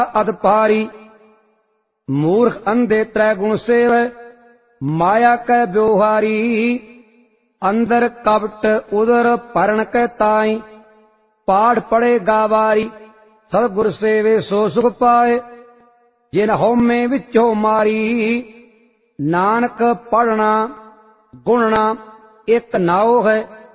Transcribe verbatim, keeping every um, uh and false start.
अद पारी। मूर्ख अंधे त्रै गुण सेवै, माया कै ब्योहारी। अंदर कपट उदर भरण कै ताई, पाठ पढ़े गावारी। सतगुर सेवे सो सुख पाए, जिन हउमे विचों मारी। नानक पढ़ना गुणना एक नाओ है,